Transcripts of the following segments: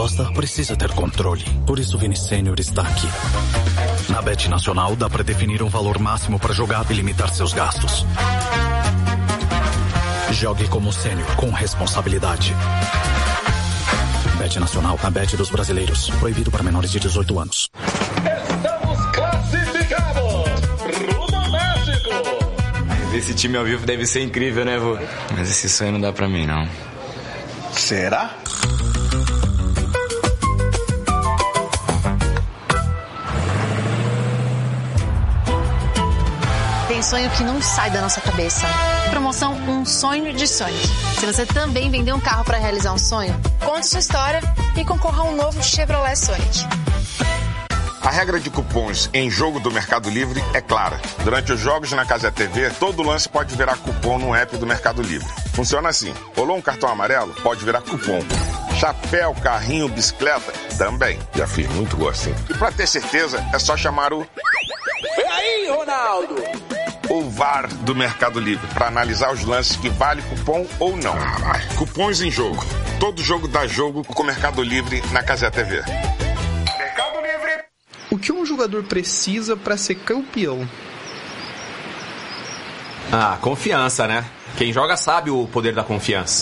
aposta precisa ter controle. Por isso Vini Sênior está aqui. Na Bet Nacional dá para definir um valor máximo para jogar e limitar seus gastos. Jogue como sênior com responsabilidade. Bet Nacional, a bet dos brasileiros. Proibido para menores de 18 anos. Estamos classificados! Rumo ao México! Esse time ao vivo deve ser incrível, né, vô? Mas esse sonho não dá pra mim, não. Será? Tem sonho que não sai da nossa cabeça. Promoção Um Sonho de Sonhos. Se você também vender um carro para realizar um sonho, conte sua história e concorra a um novo Chevrolet Sonhos. A regra de cupons em jogo do Mercado Livre é clara. Durante os jogos na Cazé TV, todo lance pode virar cupom no app do Mercado Livre. Funciona assim. Rolou um cartão amarelo? Pode virar cupom. Chapéu, carrinho, bicicleta? Também. Já fiz muito gol assim. E pra ter certeza, é só chamar o... Vem aí, Ronaldo! O VAR do Mercado Livre, para analisar os lances que vale cupom ou não. Cupons em jogo. Todo jogo dá jogo com o Mercado Livre na Cazé TV. Mercado Livre! O que um jogador precisa para ser campeão? Ah, confiança, né? Quem joga sabe o poder da confiança.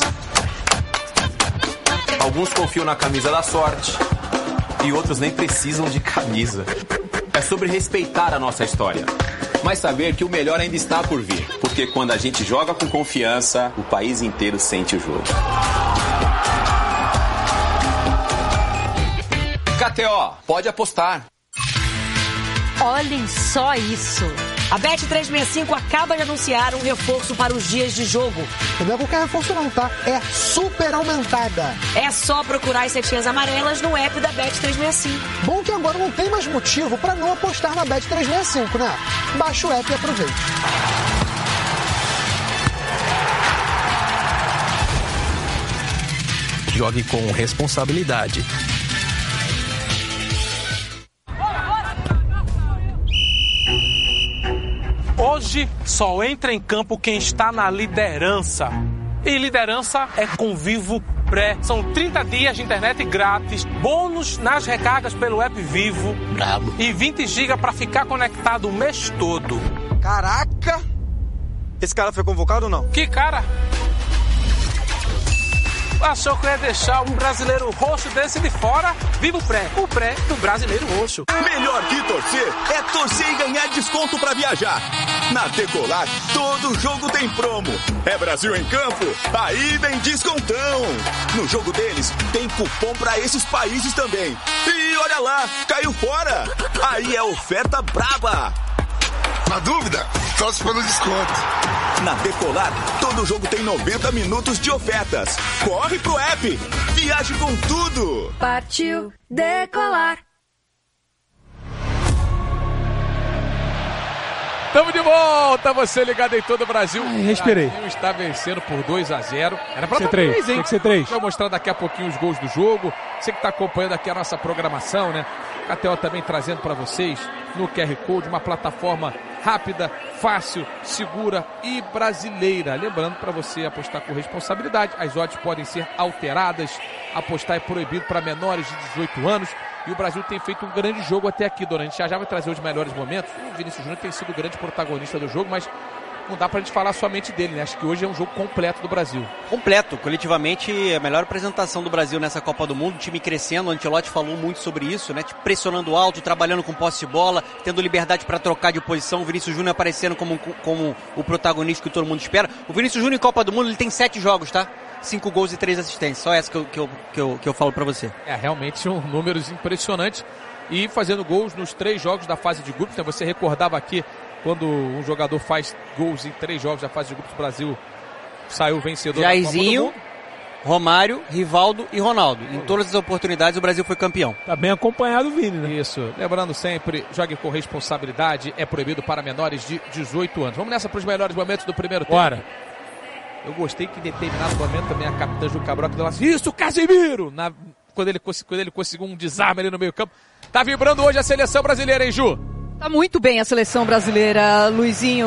Alguns confiam na camisa da sorte e outros nem precisam de camisa. É sobre respeitar a nossa história, mas saber que o melhor ainda está por vir. Porque quando a gente joga com confiança, o país inteiro sente o jogo. KTO, pode apostar. Olhem só isso. A Bet365 acaba de anunciar um reforço para os dias de jogo. Não é qualquer reforço não, tá? É super aumentada. É só procurar as setinhas amarelas no app da Bet365. Bom que agora não tem mais motivo para não apostar na Bet365, né? Baixa o app e aproveite. Jogue com responsabilidade. Hoje só entra em campo quem está na liderança. E liderança é com Vivo Pré. São 30 dias de internet grátis, bônus nas recargas pelo app Vivo. Brabo. E 20 GB para ficar conectado o mês todo. Caraca! Esse cara foi convocado ou não? Que cara? Achou que eu ia deixar um brasileiro roxo desse de fora? Vivo Pré, o pré do brasileiro roxo. Melhor que torcer é torcer e ganhar desconto pra viajar. Na Decolar, todo jogo tem promo. É Brasil em campo? Aí vem descontão. No jogo deles, tem cupom pra esses países também. E olha lá, caiu fora. Aí é oferta braba. Na dúvida, torce pelo desconto. Na Decolar, todo jogo tem 90 minutos de ofertas. Corre pro app. Viaje com tudo. Partiu Decolar. Estamos de volta, você ligado em todo o Brasil. Respirei. O Brasil está vencendo por 2-0. Era pra ser 3, hein? tem que ser 3. Vou mostrar daqui a pouquinho os gols do jogo. Você que está acompanhando aqui a nossa programação, né? A KTO também trazendo para vocês no QR Code uma plataforma rápida, fácil, segura e brasileira. Lembrando para você apostar com responsabilidade, as odds podem ser alteradas. Apostar é proibido para menores de 18 anos. E o Brasil tem feito um grande jogo até aqui, Dona. A gente já vai trazer os melhores momentos. O Vinícius Júnior tem sido o grande protagonista do jogo, mas não dá pra gente falar somente dele, né? Acho que hoje é um jogo completo do Brasil. Completo, coletivamente, a melhor apresentação do Brasil nessa Copa do Mundo, o time crescendo, o Ancelotti falou muito sobre isso, né? Pressionando alto, trabalhando com posse de bola, tendo liberdade para trocar de posição, o Vinícius Júnior aparecendo como o protagonista que todo mundo espera. O Vinícius Júnior em Copa do Mundo, ele tem 7 jogos, tá? 5 gols e 3 assistências, só essa que eu falo pra você. É, realmente são números impressionantes e fazendo gols nos 3 jogos da fase de grupos, né? Você recordava aqui quando um jogador faz gols em 3 jogos da fase de grupos, o Brasil saiu vencedor Jairzinho, da Copa do Mundo. Romário, Rivaldo e Ronaldo. Em todas as oportunidades o Brasil foi campeão. Tá bem acompanhado o Vini, né? Isso. Lembrando sempre, jogue com responsabilidade, é proibido para menores de 18 anos. Vamos nessa para os melhores momentos do primeiro tempo. Bora. Eu gostei que em determinado momento também a capitã Ju Cabral que deu assim, isso, Casemiro! Quando ele conseguiu um desarme ali no meio campo. Tá vibrando hoje a seleção brasileira, hein, Ju? Tá muito bem a seleção brasileira, Luizinho.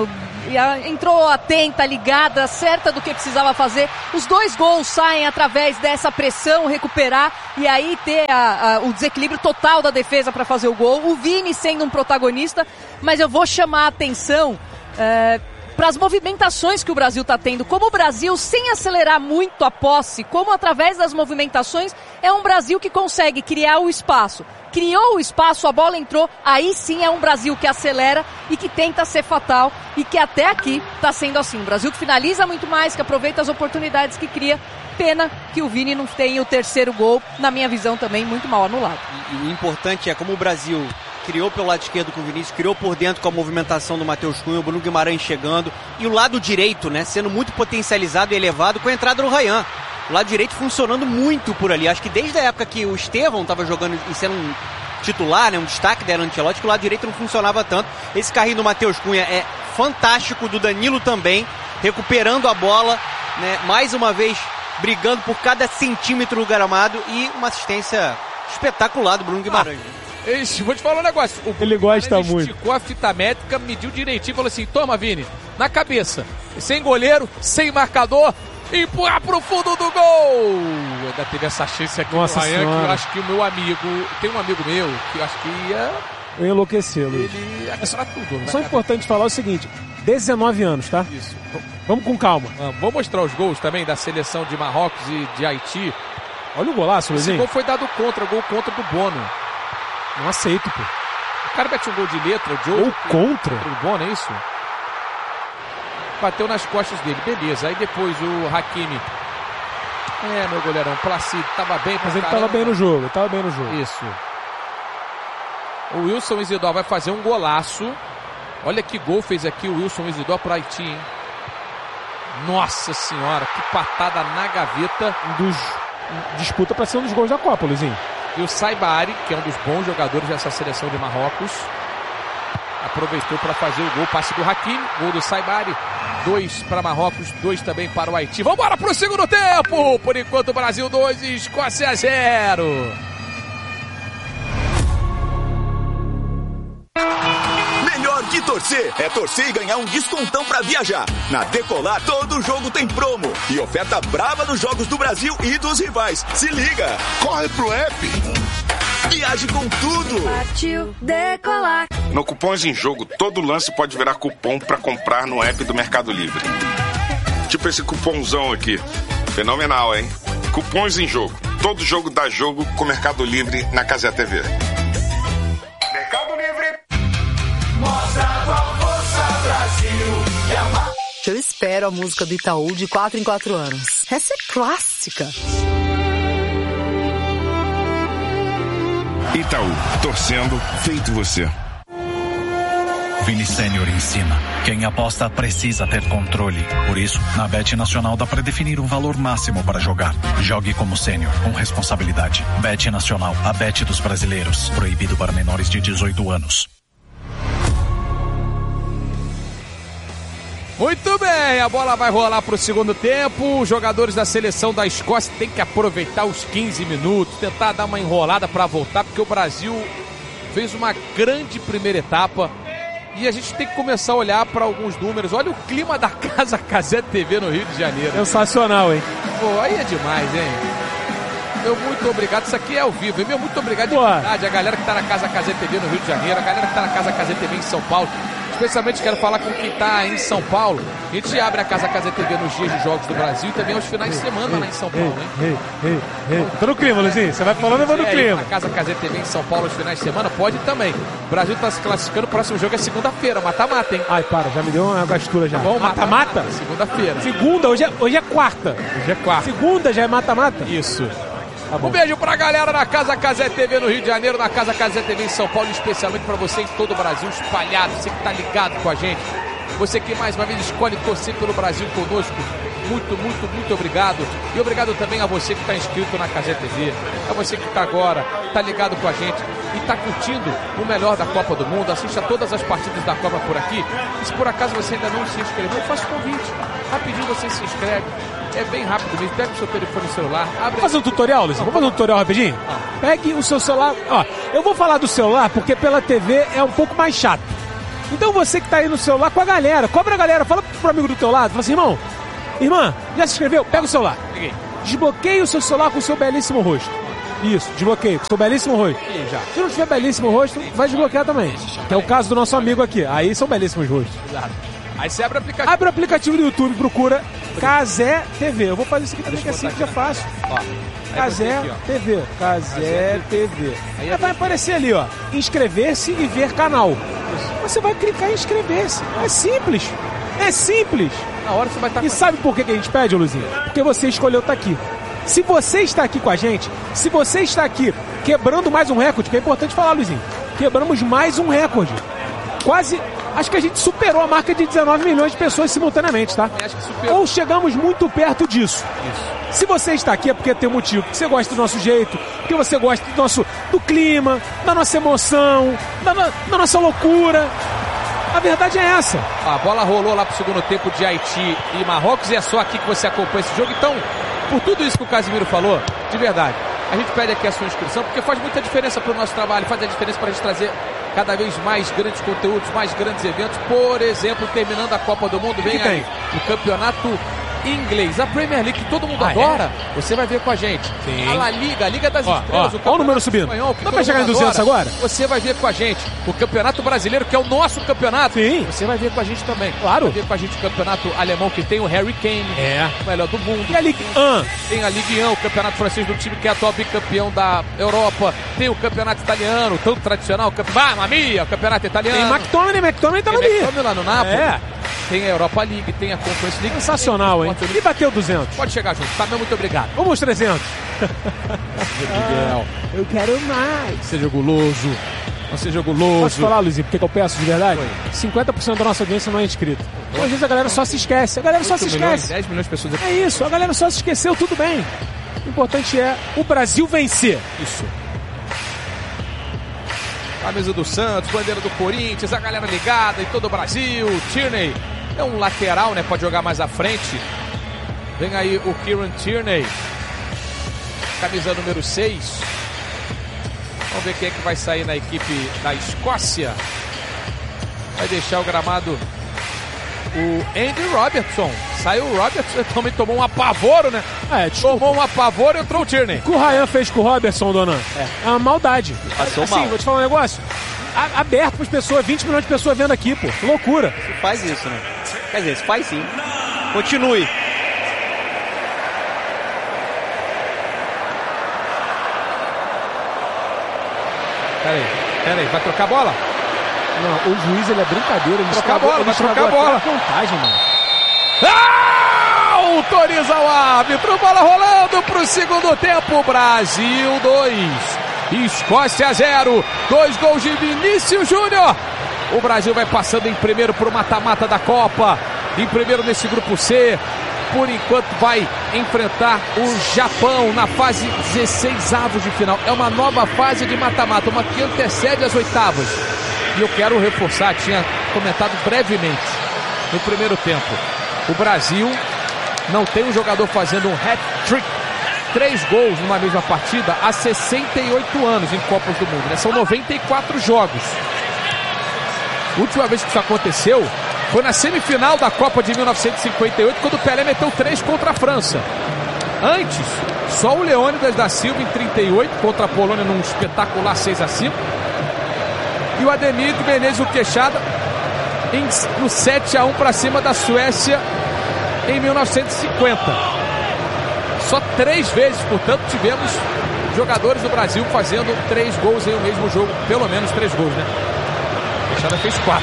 entrou atenta, ligada, certa do que precisava fazer. Os 2 gols saem através dessa pressão, recuperar e aí ter o desequilíbrio total da defesa para fazer o gol. O Vini sendo um protagonista, mas eu vou chamar a atenção para as movimentações que o Brasil está tendo. Como o Brasil, sem acelerar muito a posse, como através das movimentações, é um Brasil que consegue criar o espaço. Criou o espaço, a bola entrou, aí sim é um Brasil que acelera e que tenta ser fatal e que até aqui está sendo assim. Um Brasil que finaliza muito mais, que aproveita as oportunidades que cria. Pena que o Vini não tem o 3º gol, na minha visão também, muito mal anulado. E o importante é como o Brasil criou pelo lado esquerdo com o Vinícius, criou por dentro com a movimentação do Matheus Cunha, o Bruno Guimarães chegando, e o lado direito, né, sendo muito potencializado e elevado com a entrada do Ryan. O lado direito funcionando muito por ali. Acho que desde a época que o Estevão estava jogando e sendo um titular, né, um destaque da era Ancelotti, que o lado direito não funcionava tanto. Esse carrinho do Matheus Cunha é fantástico, do Danilo também, recuperando a bola, né, mais uma vez brigando por cada centímetro do gramado e uma assistência espetacular do Bruno Guimarães. Vou te falar um negócio. Ele gosta muito. Esticou a fita métrica, mediu direitinho e falou assim: toma, Vini, na cabeça. Sem goleiro, sem marcador, empurrar pro fundo do gol. Ainda teve essa chance aqui no Ryan, que eu acho que o meu amigo, tem um amigo meu que eu acho que ia enlouquecê-lo. Ele ia pra tudo. Né? Só é importante falar o seguinte: 19 anos, tá? Isso. Vamos com calma. Vou mostrar os gols também da seleção de Marrocos e de Haiti. Olha o golaço, Luizinho. Esse gol foi dado gol contra do Bono. Não aceito, pô. O cara mete um gol de letra, de outro. Ou contra. O Bono, é isso? Bateu nas costas dele, beleza. Aí depois o Hakimi. Meu goleirão, Placido, tava bem pra Mas ele caramba. tava bem no jogo, Isso. O Wilson Isidore vai fazer um golaço. Olha que gol fez aqui o Wilson Isidore pro Haiti, hein? Nossa senhora, que patada na gaveta. Disputa pra ser um dos gols da Copa, Luizinho. E o Saibari, que é um dos bons jogadores dessa seleção de Marrocos, aproveitou para fazer o gol, passe do Hakimi, gol do Saibari, 2 para Marrocos, 2 também para o Haiti. Vamos embora para o segundo tempo! Por enquanto, Brasil 2, Escócia 0. Melhor que torcer é torcer e ganhar um descontão pra viajar. Na Decolar, todo jogo tem promo e oferta braba nos jogos do Brasil e dos rivais. Se liga! Corre pro app! Viaje com tudo! Partiu Decolar. No Cupons em Jogo, todo lance pode virar cupom pra comprar no app do Mercado Livre. Tipo esse cupomzão aqui. Fenomenal, hein? Cupons em Jogo. Todo jogo dá jogo com Mercado Livre na Cazé TV. Mercado Livre. Mostra qual força, Brasil. Eu espero a música do Itaú de 4 em 4 anos. Essa é clássica. Itaú, torcendo, feito você. Vini Sênior ensina. Quem aposta precisa ter controle. Por isso, na Bet Nacional dá para definir um valor máximo para jogar. Jogue como sênior, com responsabilidade. Bet Nacional, a Bet dos brasileiros. Proibido para menores de 18 anos. Muito bem, a bola vai rolar para o segundo tempo. Os jogadores da seleção da Escócia têm que aproveitar os 15 minutos, tentar dar uma enrolada para voltar, porque o Brasil fez uma grande primeira etapa e a gente tem que começar a olhar para alguns números. Olha o clima da Casa Cazé TV no Rio de Janeiro. Sensacional, hein? Pô, aí é demais, hein? Meu muito obrigado, isso aqui é ao vivo, hein? Meu muito obrigado de verdade, a galera que tá na Casa Cazé TV no Rio de Janeiro, a galera que tá na Casa Cazé TV em São Paulo. Especialmente quero falar com quem está em São Paulo. A gente abre a Casa Cazé TV nos dias de jogos do Brasil e também aos finais de semana lá em São Paulo, hein? Tô no clima, Luizinho. Você vai falando, eu vou no clima. A Casa Cazé TV em São Paulo aos finais de semana pode também. O Brasil está se classificando, o próximo jogo é segunda-feira, mata-mata, hein? Ai, para, já me deu uma gastura já. Bom, mata-mata? Segunda-feira. Segunda, hoje é quarta. Hoje é quarta. Segunda já é mata-mata? Isso. Tá um beijo pra galera na Casa Cazé TV no Rio de Janeiro, na Casa Cazé TV em São Paulo, especialmente pra você em todo o Brasil, espalhado, você que tá ligado com a gente, você que mais uma vez escolhe torcer pelo Brasil conosco, muito obrigado. E obrigado também a você que tá inscrito na Cazé TV, a você que tá agora, tá ligado com a gente e tá curtindo o melhor da Copa do Mundo, assista todas as partidas da Copa por aqui. E se por acaso você ainda não se inscreveu, faça o convite, rapidinho você se inscreve. É bem rápido mesmo, pega o seu telefone celular, abre... Vamos fazer um tutorial, Luiz? Vamos fazer um tutorial rapidinho? Pegue o seu celular... Ó, eu vou falar do celular porque pela TV é um pouco mais chato. Então você que tá aí no celular com a galera, cobra a galera, fala pro amigo do teu lado, fala assim, irmão, irmã, já se inscreveu? Pega o celular. Peguei. Desbloqueie o seu celular com o seu belíssimo rosto. Isso, desbloqueie com o seu belíssimo rosto. Já. Se não tiver belíssimo rosto, vai desbloquear também. Que é o caso do nosso amigo aqui. Aí são belíssimos rostos. Exato. Aí você abre o aplicativo. Abre o aplicativo do YouTube, procura Cazé TV. Eu vou fazer isso aqui também, que é simples, é fácil. Cazé TV. Cazé TV. Aí vai aparecer ali, ó. Inscrever-se e ver canal. Você vai clicar em inscrever-se. É simples. É simples. Na hora você vai estar. E sabe por que a gente pede, Luzinho? Porque você escolheu estar aqui. Se você está aqui com a gente, se você está aqui quebrando mais um recorde, que é importante falar, Luzinho, quebramos mais um recorde. Quase, acho que a gente superou a marca de 19 milhões de pessoas simultaneamente, tá? Acho que superou. Ou chegamos muito perto disso. Isso. Se você está aqui é porque tem um motivo, porque você gosta do nosso jeito, porque você gosta do clima, da nossa emoção, da nossa loucura. A verdade é essa. A bola rolou lá pro segundo tempo de Haiti e Marrocos e é só aqui que você acompanha esse jogo. Então, por tudo isso que o Casimiro falou, de verdade, a gente pede aqui a sua inscrição, porque faz muita diferença pro nosso trabalho, faz a diferença pra gente trazer cada vez mais grandes conteúdos, mais grandes eventos. Por exemplo, terminando a Copa do Mundo, vem aí o campeonato inglês, a Premier League, que todo mundo adora, você vai ver com a gente. Sim. A La Liga, a Liga das Estrelas, ó o número subindo. Espanhol, dá pra chegar em 200 agora? Você vai ver com a gente. O Campeonato Brasileiro, que é o nosso campeonato. Sim. Você vai ver com a gente também. Claro. Vai ver com a gente o campeonato alemão, que tem o Harry Kane, o melhor do mundo. E a Ligue 1. Tem a Ligue 1, o campeonato francês do time que é atual bicampeão da Europa. Tem o campeonato italiano, tão tradicional. Mamma mia, o campeonato italiano. Tem McTominay tá no meio. McTominay lá no Napoli. Tem a Europa League, tem a Conference League. Sensacional, hein? E bateu 200. Pode chegar junto, tá? Muito obrigado. Vamos 300. Eu quero mais. Seja guloso. Não seja guloso. Posso falar, Luizinho, porque eu peço de verdade? 50% da nossa audiência não é inscrita. Então, às vezes a galera só se esquece. 10 milhões de pessoas. É isso, a galera só se esqueceu, tudo bem. O importante é o Brasil vencer. Isso. Camisa do Santos, bandeira do Corinthians, a galera ligada em todo o Brasil. Tierney é um lateral, né? Pode jogar mais à frente. Vem aí o Kieran Tierney, camisa número 6. Vamos ver quem é que vai sair na equipe da Escócia. Vai deixar o gramado o Andy Robertson. Saiu o Robertson, também tomou um apavoro, né? Tomou um apavoro e entrou o Tierney. O que o Ryan fez com o Robertson, Dona? É uma maldade. Passou assim, mal. Vou te falar um negócio. Aberto para as pessoas, 20 milhões de pessoas vendo aqui, pô. Loucura. Você faz isso, né? Quer dizer, você faz sim. Continue. Peraí, vai trocar a bola? Não, o juiz, ele é brincadeira. Ele trocar a bola, vai trocar a bola. Contagem, mano. Autoriza o árbitro, bola rolando pro segundo tempo. Brasil 2, Escócia 0. 2 gols de Vinícius Júnior. O Brasil vai passando em primeiro pro mata-mata da Copa. Em primeiro nesse grupo C. Por enquanto vai enfrentar o Japão na fase 16avos de final. É uma nova fase de mata-mata, uma que antecede as oitavas. E eu quero reforçar, tinha comentado brevemente no primeiro tempo. O Brasil não tem um jogador fazendo um hat-trick, 3 gols numa mesma partida há 68 anos em Copas do Mundo, né? São 94 jogos. A última vez que isso aconteceu foi na semifinal da Copa de 1958, quando o Pelé meteu 3 contra a França. Antes, só o Leônidas da Silva em 38 contra a Polônia num espetacular 6-5. E o Ademir de Menezes, o Queixada, no 7-1 para cima da Suécia em 1950. Só 3 vezes, portanto, tivemos jogadores do Brasil fazendo 3 gols em um mesmo jogo. Pelo menos 3 gols, né? O Queixada fez 4.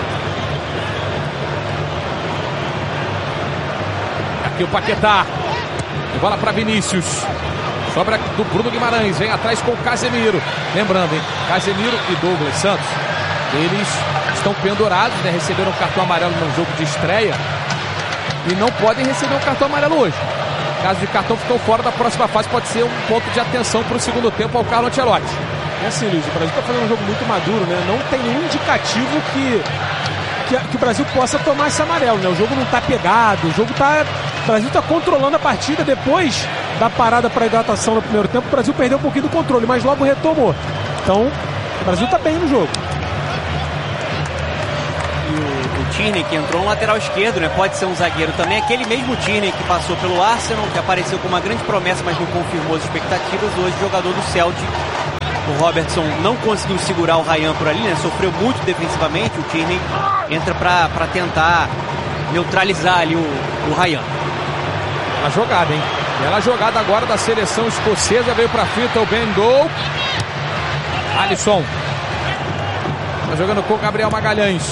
Aqui o Paquetá. E bola para Vinícius. Sobra do Bruno Guimarães. Vem atrás com o Casemiro. Lembrando, hein? Casemiro e Douglas Santos. Eles estão pendurados, né? Receberam um cartão amarelo num jogo de estreia. E não podem receber um cartão amarelo hoje. Caso de cartão, ficou fora da próxima fase. Pode ser um ponto de atenção para o segundo tempo ao Carlo Ancelotti. É assim, Luiz, o Brasil está fazendo um jogo muito maduro, né? Não tem nenhum indicativo que o Brasil possa tomar esse amarelo, né? O jogo não está pegado, o Brasil está controlando a partida. Depois da parada para hidratação no primeiro tempo, o Brasil perdeu um pouquinho do controle, mas logo retomou. Então, o Brasil está bem no jogo. o Tierney, que entrou um lateral esquerdo, né? Pode ser um zagueiro também. Aquele mesmo Tierney que passou pelo Arsenal, que apareceu com uma grande promessa, mas não confirmou as expectativas. Hoje, jogador do Celtic. O Robertson não conseguiu segurar o Ryan por ali, né? Sofreu muito defensivamente. O Tierney entra para tentar neutralizar ali o Ryan. Bela jogada, hein? Bela jogada agora da seleção escocesa. Veio pra fita o Ben Gol. Alisson. Tá jogando com o Gabriel Magalhães.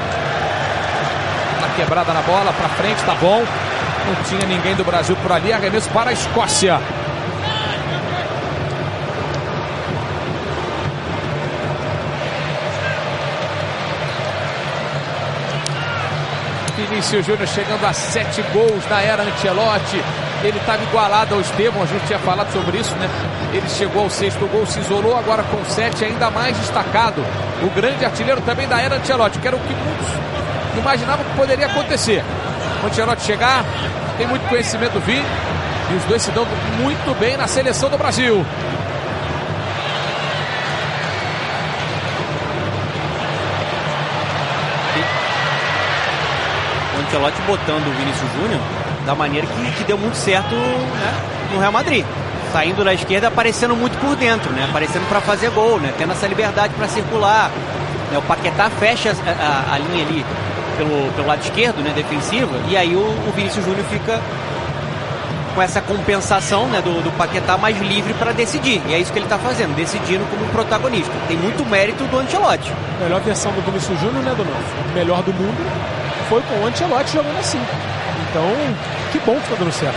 Tá quebrada na bola, pra frente, tá bom. Não tinha ninguém do Brasil por ali. Arremesso para a Escócia. Vinícius Júnior chegando a 7 gols na era Ancelotti. Ele estava igualado ao Estevão, a gente tinha falado sobre isso, né? Ele chegou ao 6º gol, se isolou, agora com 7, ainda mais destacado. O grande artilheiro também da era Ancelotti, que era o que muitos imaginavam que poderia acontecer. O Ancelotti chegar, tem muito conhecimento do Vini, e os dois se dão muito bem na seleção do Brasil. Ancelotti botando o Vinícius Júnior da maneira que deu muito certo, né, no Real Madrid. Saindo da esquerda, aparecendo muito por dentro, né? Aparecendo para fazer gol, né? Tendo essa liberdade para circular. Né? O Paquetá fecha a linha ali pelo lado esquerdo, né? Defensiva. E aí o Vinícius Júnior fica com essa compensação, né? do Paquetá mais livre para decidir. E é isso que ele está fazendo, decidindo como protagonista. Tem muito mérito do Ancelotti. A melhor versão do Vinícius Júnior, né, Donofrio? O melhor do mundo foi com o Ancelotti jogando assim. Então, que bom que está dando certo.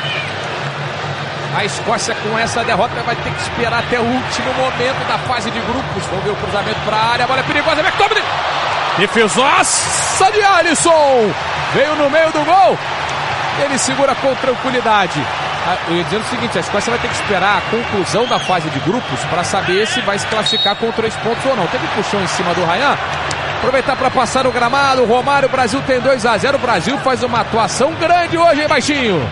A Escócia com essa derrota vai ter que esperar até o último momento da fase de grupos. Vamos ver o cruzamento para a área, a bola é perigosa, McTominay! Defesaça de Alisson! Veio no meio do gol. Ele segura com tranquilidade. Eu ia dizer o seguinte, a Escócia vai ter que esperar a conclusão da fase de grupos para saber se vai se classificar com 3 pontos ou não. Teve puxão em cima do Ryan. Aproveitar para passar o gramado. O Romário, o Brasil tem 2-0. O Brasil faz uma atuação grande hoje, hein, baixinho?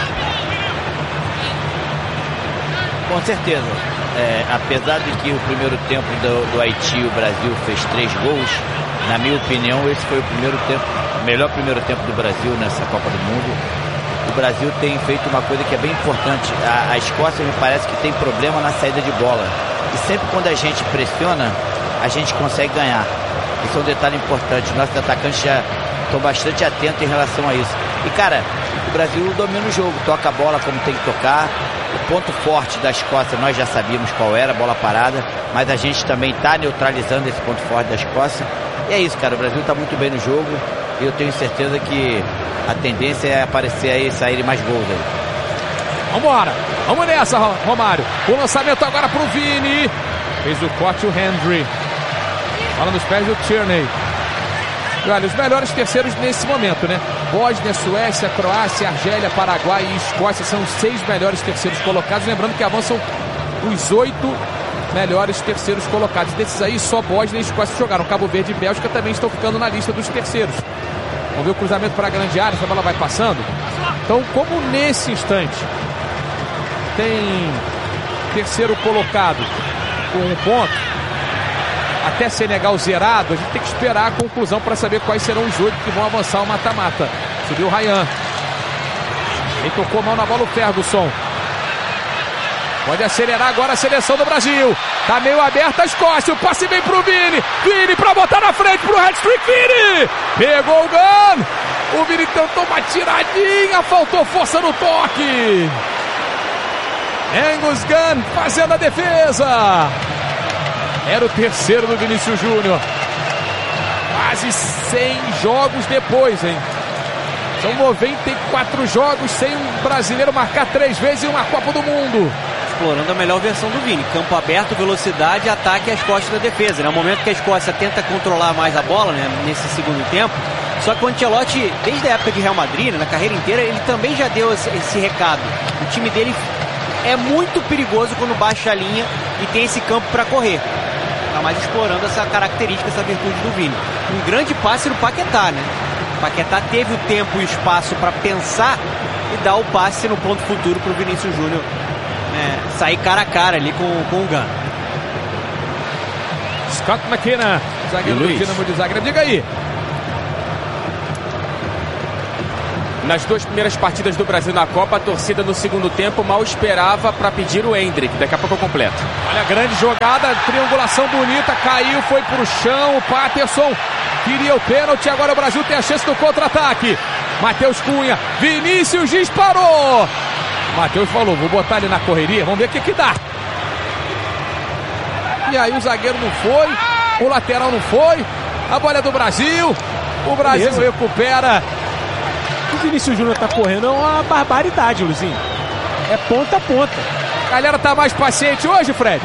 Com certeza. Apesar de que o primeiro tempo do Haiti, o Brasil fez 3 gols, na minha opinião, esse foi o melhor primeiro tempo do Brasil nessa Copa do Mundo. O Brasil tem feito uma coisa que é bem importante. A Escócia me parece que tem problema na saída de bola. E sempre quando a gente pressiona, a gente consegue ganhar. Isso é um detalhe importante. Nossos atacantes já estão bastante atentos em relação a isso. E, cara, o Brasil domina o jogo, toca a bola como tem que tocar. O ponto forte da Escócia nós já sabíamos qual era, a bola parada, mas a gente também está neutralizando esse ponto forte da Escócia. E é isso, cara, o Brasil está muito bem no jogo e eu tenho certeza que a tendência é aparecer aí, saírem mais gols aí. Vambora, vamos nessa, Romário. O lançamento agora pro Vini. Fez o corte o Hendry. Bola nos pés do Tierney. E olha, os melhores terceiros nesse momento, né? Bósnia, Suécia, Croácia, Argélia, Paraguai e Escócia são os 6 melhores terceiros colocados. Lembrando que avançam os 8 melhores terceiros colocados. Desses aí, só Bósnia e Escócia jogaram. Cabo Verde e Bélgica também estão ficando na lista dos terceiros. Vamos ver o cruzamento para a grande área, essa bola vai passando. Então, como nesse instante tem terceiro colocado com 1 ponto, até Senegal zerado, a gente tem que esperar a conclusão para saber quais serão os 8 que vão avançar o mata-mata. Subiu o Ryan. Ele tocou mal na bola o Ferguson. Pode acelerar agora a seleção do Brasil. Tá meio aberta a Escócia. O passe vem pro Vini. Vini pra botar na frente pro hat-trick. Vini! Pegou o Gunn. O Vini tentou uma tiradinha. Faltou força no toque. Angus Gunn fazendo a defesa. Era o terceiro do Vinícius Júnior. Quase 100 jogos depois, hein? São 94 jogos sem um brasileiro marcar 3 vezes em uma Copa do Mundo. Explorando a melhor versão do Vini. Campo aberto, velocidade, ataque às costas da defesa. No momento que a Escócia tenta controlar mais a bola, né, nesse segundo tempo. Só que o Ancelotti, desde a época de Real Madrid, né, na carreira inteira, ele também já deu esse recado. O time dele é muito perigoso quando baixa a linha e tem esse campo para correr. Tá mais explorando essa característica, essa virtude do Vini. Um grande passe no Paquetá, né? O Paquetá teve o tempo e o espaço para pensar e dar o passe no ponto futuro para o Vinícius Júnior sair cara a cara ali com o Gunn. Scott McKenna, zagueiro do Dinamo de Zagreb. Diga aí. Nas 2 primeiras partidas do Brasil na Copa, a torcida no segundo tempo mal esperava para pedir o Endrick. Daqui a pouco eu completo. Olha a grande jogada, triangulação bonita, caiu, foi pro chão, o Paterson queria o pênalti, agora o Brasil tem a chance do contra-ataque. Matheus Cunha, Vinícius disparou. Matheus falou, vou botar ele na correria, vamos ver o que dá. E aí o zagueiro não foi, o lateral não foi, a bola é do Brasil, o Brasil recupera. O Vinícius Júnior tá correndo, é uma barbaridade, Luizinho. É ponta a ponta. A galera tá mais paciente hoje, Fred?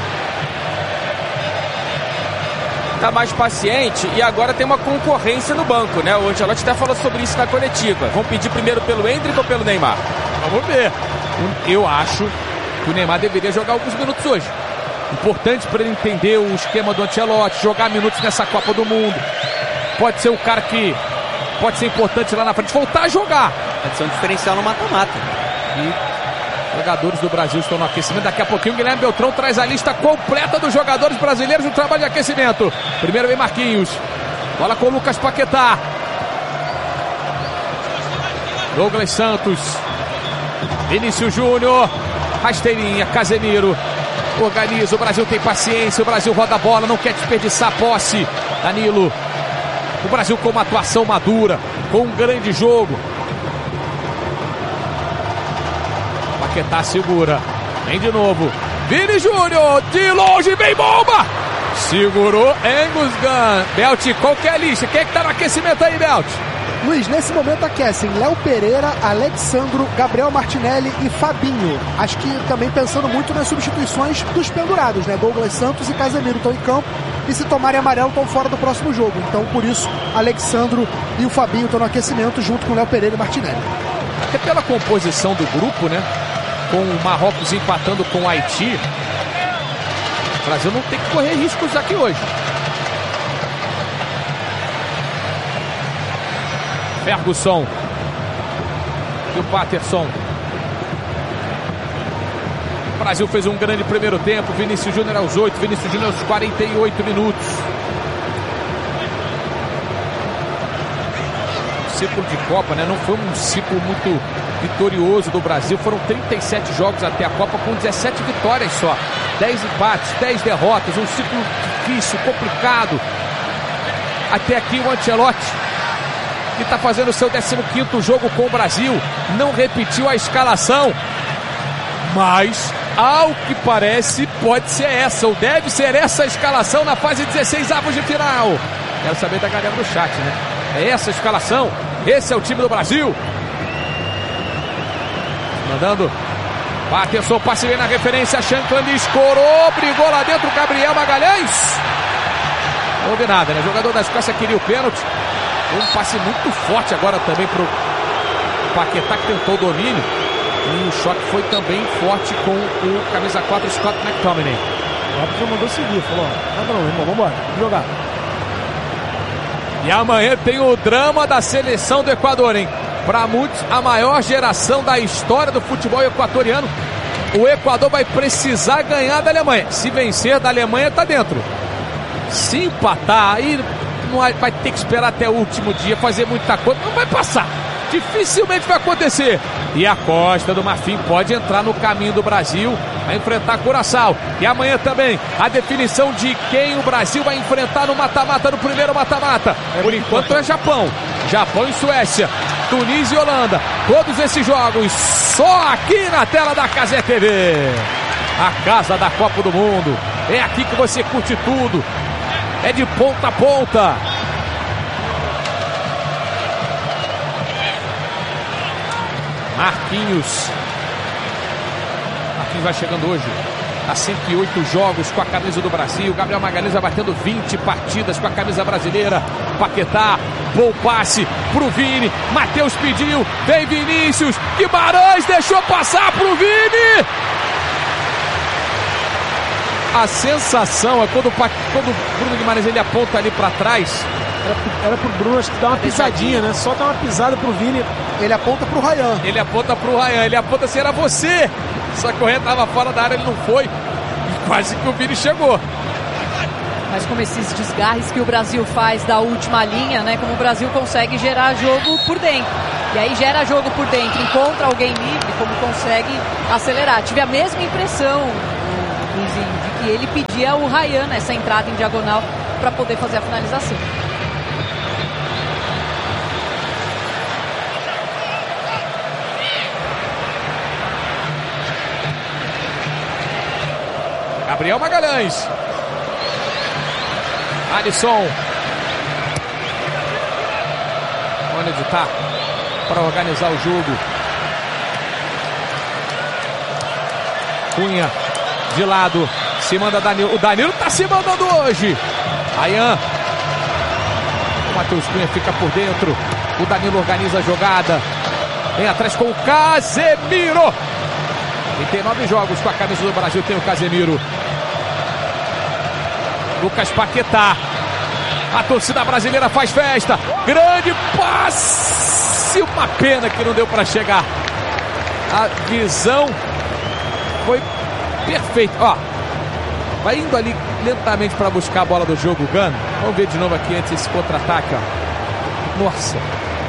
Tá mais paciente e agora tem uma concorrência no banco, né? O Ancelotti até falou sobre isso na coletiva. Vão pedir primeiro pelo Endrick ou pelo Neymar? Vamos ver. Eu acho que o Neymar deveria jogar alguns minutos hoje. Importante para ele entender o esquema do Ancelotti, jogar minutos nessa Copa do Mundo. Pode ser um cara que pode ser importante lá na frente, voltar a jogar. Pode ser um diferencial no mata-mata. E jogadores do Brasil estão no aquecimento. Daqui a pouquinho o Guilherme Beltrão traz a lista completa dos jogadores brasileiros no trabalho de aquecimento. Primeiro vem Marquinhos. Bola com o Lucas Paquetá. Douglas Santos. Vinícius Júnior. Rasteirinha, Casemiro. Organiza, o Brasil tem paciência. O Brasil roda a bola, não quer desperdiçar a posse. Danilo. O Brasil com uma atuação madura, com um grande jogo. Paquetá segura. Vem de novo. Vini Júnior, de longe, bem bomba! Segurou Angus Gunn. Belt, qual que é a lista? Quem é que tá no aquecimento aí, Belt? Luiz, nesse momento aquecem Léo Pereira, Alexandro, Gabriel Martinelli e Fabinho. Acho que também pensando muito nas substituições dos pendurados, né? Douglas Santos e Casemiro estão em campo e se tomarem amarelo estão fora do próximo jogo. Então, por isso, Alexandro e o Fabinho estão no aquecimento junto com Léo Pereira e Martinelli. Até pela composição do grupo, né? Com o Marrocos empatando com o Haiti, o Brasil não tem que correr riscos aqui hoje. Ferguson e o Paterson. O Brasil fez um grande primeiro tempo. Vinícius Júnior aos 8, Vinícius Júnior aos 48 minutos. O ciclo de Copa, né? Não foi um ciclo muito vitorioso do Brasil. Foram 37 jogos até a Copa com 17 vitórias só. 10 empates, 10 derrotas. Um ciclo difícil, complicado. Até aqui o Ancelotti, que está fazendo o seu 15º jogo com o Brasil, não repetiu a escalação, mas ao que parece pode ser essa, ou deve ser essa a escalação na fase 16avos de final. Quero saber da galera do chat, né? É essa a escalação? Esse é o time do Brasil? Mandando Paterson, passe bem na referência, Shankland escorou, brigou lá dentro, Gabriel Magalhães. Não houve nada, né? O jogador da Escócia queria o pênalti. Um passe muito forte agora também para o Paquetá, que tentou o domínio. E o choque foi também forte com o camisa 4, Scott McTominay. O árbitro mandou seguir, falou, não, irmão, vambora, vamos jogar. E amanhã tem o drama da seleção do Equador, hein? Para muitos, a maior geração da história do futebol equatoriano. O Equador vai precisar ganhar da Alemanha. Se vencer da Alemanha, tá dentro. Se empatar, aí não vai ter que esperar até o último dia, fazer muita coisa, não vai passar, dificilmente vai acontecer. E a Costa do Marfim pode entrar no caminho do Brasil, vai enfrentar Curaçao. E amanhã também a definição de quem o Brasil vai enfrentar no mata-mata, no primeiro mata-mata. Por enquanto é Japão e Suécia, Tunísia e Holanda. Todos esses jogos só aqui na tela da Cazé TV, a casa da Copa do Mundo. É aqui que você curte tudo. É de ponta a ponta. Marquinhos vai chegando hoje a 108 jogos com a camisa do Brasil. Gabriel Magalhães vai batendo 20 partidas com a camisa brasileira. Paquetá, bom passe pro Vini. Matheus pediu, vem Vinícius. Guimarães deixou passar pro Vini. A sensação é quando o Bruno Guimarães ele aponta ali pra trás. Era pro Bruno, acho que dá uma pisadinha, né? Só dá uma pisada pro Vini. Ele aponta pro Ryan. Ele aponta se era você. Só que o Ryan tava fora da área, ele não foi. E quase que o Vini chegou. Mas como esses desgarres que o Brasil faz da última linha, né? Como o Brasil consegue gerar jogo por dentro. E aí gera jogo por dentro, encontra alguém livre, como consegue acelerar. Tive a mesma impressão, Luizinho, de que ele pedia o Ryan nessa entrada em diagonal para poder fazer a finalização. Gabriel Magalhães. Alisson. Onde ele tá para organizar o jogo. Cunha de lado. Se manda Danilo. O Danilo tá se mandando hoje. Ayan. O Matheus Cunha fica por dentro. O Danilo organiza a jogada. Vem atrás com o Casemiro. 39 jogos com a camisa do Brasil, tem o Casemiro. Lucas Paquetá. A torcida brasileira faz festa. Grande passe. Uma pena que não deu para chegar. A visão foi perfeita. Ó, vai indo ali lentamente para buscar a bola do jogo, o Gano. Vamos ver de novo aqui antes esse contra-ataque, ó. Nossa.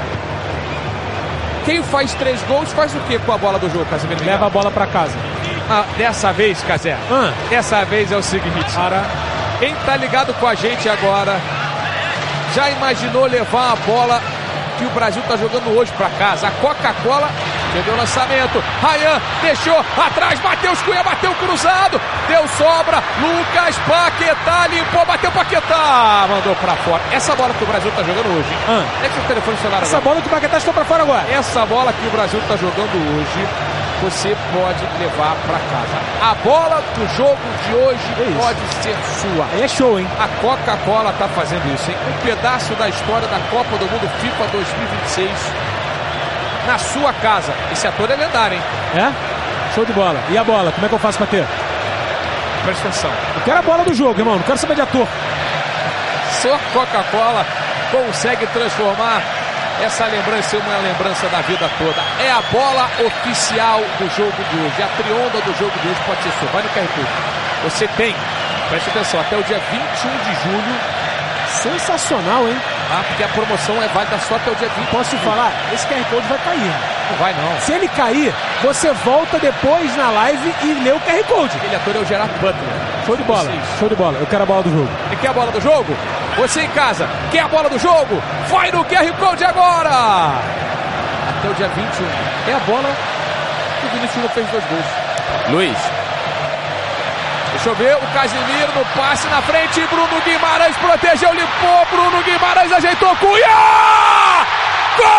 Quem faz 3 gols faz o que com a bola do jogo, Casemiro? Leva a bola para casa. Dessa vez, Casé, dessa vez é o seguinte. Quem tá ligado com a gente agora já imaginou levar a bola que o Brasil tá jogando hoje para casa? A Coca-Cola perdeu o lançamento. Ryan deixou atrás. Matheus Cunha bateu cruzado. Deu sobra. Lucas Paquetá limpou. Bateu Paquetá. Mandou para fora. Essa bola que o Brasil tá jogando hoje. É que o telefone celular Essa bola que o Paquetá estou para fora agora. Essa bola que o Brasil tá jogando hoje, você pode levar para casa. A bola do jogo de hoje pode ser sua. Aí é show, hein? A Coca-Cola tá fazendo isso, hein? Um pedaço da história da Copa do Mundo FIFA 2026 na sua casa. Esse ator é lendário, hein? É? Show de bola. E a bola? Como é que eu faço para ter? Presta atenção. Eu quero a bola do jogo, irmão. Não quero saber de ator. Só Coca-Cola consegue transformar essa lembrança é uma lembrança da vida toda. É a bola oficial do jogo de hoje. A trionda do jogo de hoje pode ser sua. Vai no QR Code. Você tem, preste atenção, até o dia 21 de julho. Sensacional, hein? Porque a promoção é válida só até o dia 20. Posso te falar? Esse QR Code vai cair. Não vai, não. Se ele cair, você volta depois na live e lê o QR Code. Aquele ator é o Gerard Butler. Show de bola. Show de bola. Eu quero a bola do jogo. Ele quer a bola do jogo? Você em casa, quer a bola do jogo? Vai no QR Code agora! Até o dia 21. É a bola que o Vinícius Júnior fez 2 gols. Luiz. Deixa eu ver, o Casemiro no passe na frente, Bruno Guimarães protegeu, limpou, Bruno Guimarães ajeitou, Cunha! Gol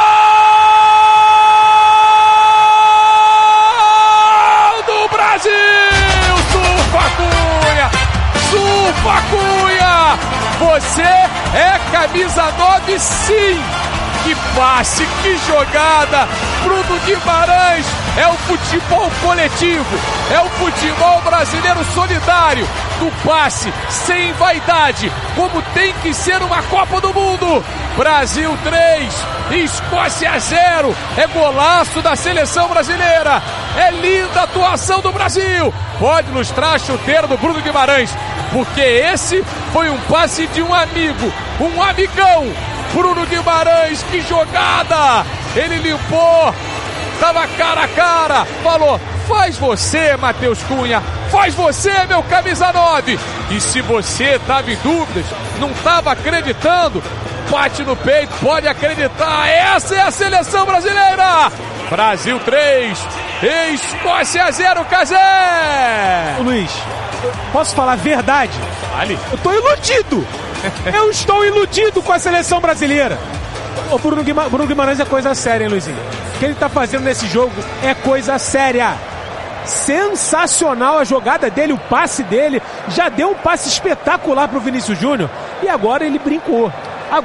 do Brasil! Surfa Cunha! Surfa Cunha! Você é camisa 9 sim! Que passe, que jogada! Bruno Guimarães é o futebol coletivo, é o futebol brasileiro solidário, do passe, sem vaidade, como tem que ser uma Copa do Mundo. Brasil 3, Escócia 0, é golaço da seleção brasileira, é linda a atuação do Brasil. Pode lustrar a chuteira do Bruno Guimarães, porque esse foi um passe de um amigo, um amigão. Bruno Guimarães, que jogada! Ele limpou, tava cara a cara, falou, faz você, Matheus Cunha, faz você, meu camisa 9. E se você tava em dúvidas, não tava acreditando, bate no peito, pode acreditar, essa é a seleção brasileira! Brasil 3, Escócia 0, Casé! Ô Luiz, posso falar a verdade? Ali. Eu tô iludido! Eu estou iludido com a seleção brasileira. O Bruno Guimarães é coisa séria, hein, Luizinho? O que ele tá fazendo nesse jogo é coisa séria. Sensacional a jogada dele, o passe dele. Já deu um passe espetacular pro Vinícius Júnior. E agora ele brincou.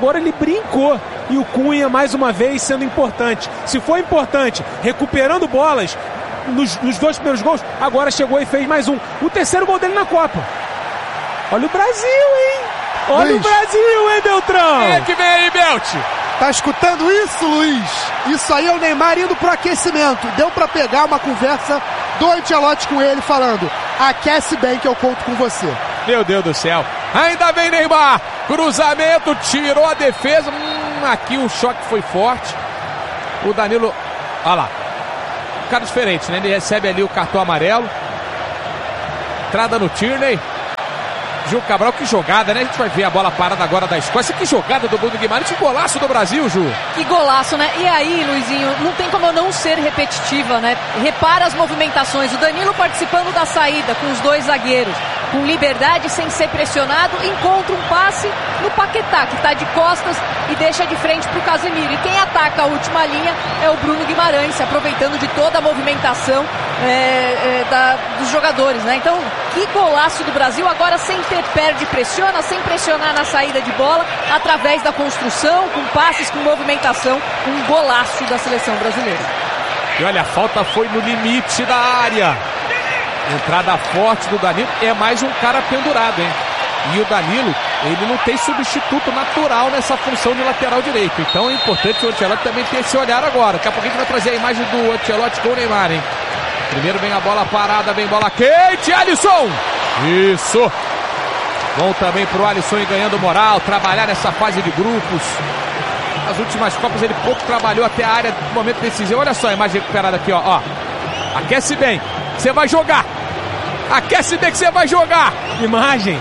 E o Cunha, mais uma vez, sendo importante. Se foi importante, recuperando bolas nos 2 primeiros gols, agora chegou e fez mais um. O 3º gol dele na Copa. Olha o Brasil, hein? Olha Luiz. O Brasil, hein, Beltrão? Quem é que vem aí, Belt? Tá escutando isso, Luiz? Isso aí é o Neymar indo pro aquecimento. Deu pra pegar uma conversa do Ancelotti com ele falando: aquece bem que eu conto com você. Meu Deus do céu. Ainda vem Neymar. Cruzamento, tirou a defesa. Aqui o choque foi forte. O Danilo, olha lá, um cara diferente, né? Ele recebe ali o cartão amarelo. Entrada no Tierney. Ju Cabral, que jogada, né? A gente vai ver a bola parada agora da Escócia. Que jogada do Bruno Guimarães, que golaço do Brasil, Ju. Que golaço, né? E aí, Luizinho, não tem como eu não ser repetitiva, né? Repara as movimentações. O Danilo participando da saída com os dois zagueiros, com liberdade, sem ser pressionado, encontra um passe no Paquetá, que está de costas e deixa de frente para o Casemiro. E quem ataca a última linha é o Bruno Guimarães, se aproveitando de toda a movimentação dos jogadores, né? Então, que golaço do Brasil, agora sem ter perde, pressiona, sem pressionar na saída de bola, através da construção, com passes, com movimentação, um golaço da seleção brasileira. E olha, a falta foi no limite da área. Entrada forte do Danilo, é mais um cara pendurado, hein? E o Danilo, ele não tem substituto natural nessa função de lateral direito. Então é importante o Ancelotti também ter esse olhar agora. Daqui a pouco a gente vai trazer a imagem do Ancelotti com o Neymar, hein? Primeiro vem a bola parada, vem bola quente, Alisson! Isso! Bom também pro Alisson ir ganhando moral, trabalhar nessa fase de grupos. Nas últimas Copas ele pouco trabalhou até a área do momento decisivo. Olha só a imagem recuperada aqui, ó. Aquece bem, você vai jogar. Aquece bem que você vai jogar. Imagem.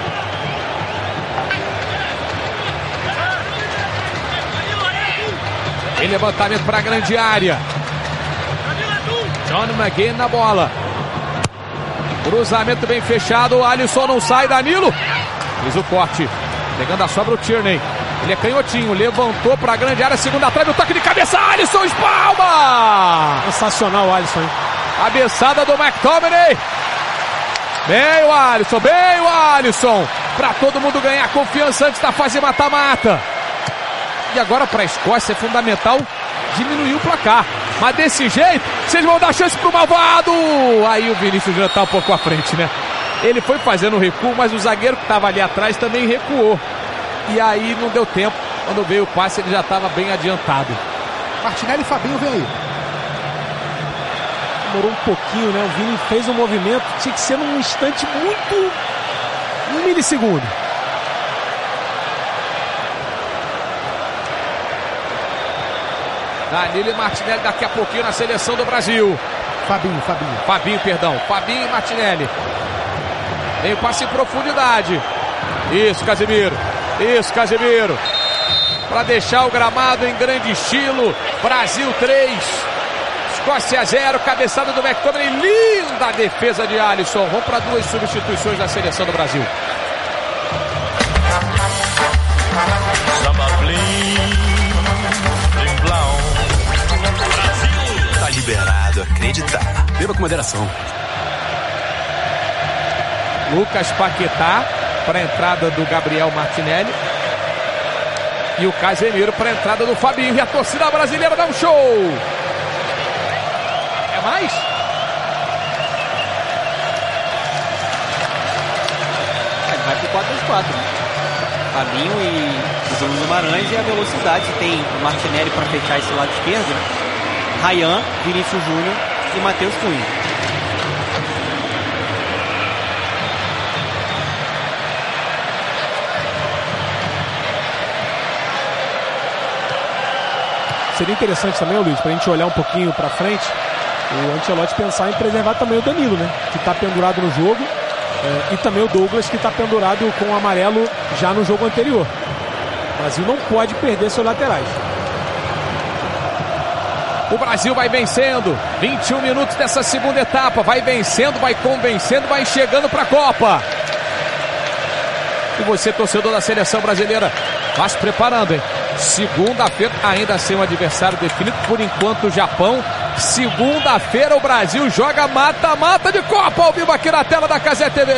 Tem levantamento para a grande área. John McGinn na bola. Cruzamento bem fechado. O Alisson não sai. Danilo fez o corte. Pegando a sobra o Tierney. Ele é canhotinho. Levantou para a grande área. Segunda trave. O toque de cabeça. Alisson espalma. Sensacional o Alisson, hein? Cabeçada do McTominay. Bem o Alisson. Para todo mundo ganhar confiança antes da fase mata-mata. E agora para a Escócia é fundamental diminuir o placar. Mas desse jeito, vocês vão dar chance pro malvado. Aí o Vinícius já tá um pouco à frente, né? Ele foi fazendo o recuo, mas o zagueiro que estava ali atrás também recuou. E aí não deu tempo. Quando veio o passe, ele já estava bem adiantado. Martinelli e Fabinho vem aí. Demorou um pouquinho, né? O Vini fez um movimento, tinha que ser num instante muito... um milissegundo. Danilo e Martinelli daqui a pouquinho na seleção do Brasil. Fabinho e Martinelli. Vem o passe em profundidade. Isso, Casemiro. Para deixar o gramado em grande estilo. Brasil 3. Escócia 0. Cabeçada do McTominay. Linda defesa de Alisson. Vamos para 2 substituições da seleção do Brasil. Liberado, acreditar. Beba com moderação. Lucas Paquetá para a entrada do Gabriel Martinelli. E o Casemiro para a entrada do Fabinho. E a torcida brasileira dá um show. É mais? Vai pro 4-2-4, né? Fabinho e o Bruno Guimarães e a velocidade. Tem o Martinelli para fechar esse lado esquerdo, né? Ryan, Vinícius Júnior e Matheus Cunha. Seria interessante também, Luiz, pra gente olhar um pouquinho pra frente, o Ancelotti pensar em preservar também o Danilo, né? Que tá pendurado no jogo, e também o Douglas, que tá pendurado com o amarelo já no jogo anterior. O Brasil não pode perder seus laterais. O Brasil vai vencendo, 21 minutos dessa segunda etapa, vai vencendo, vai convencendo, vai chegando para a Copa. E você, torcedor da seleção brasileira, vai se preparando, hein? Segunda-feira, ainda sem um adversário definido, por enquanto o Japão. Segunda-feira o Brasil joga mata-mata de Copa, ao vivo aqui na tela da Cazé TV.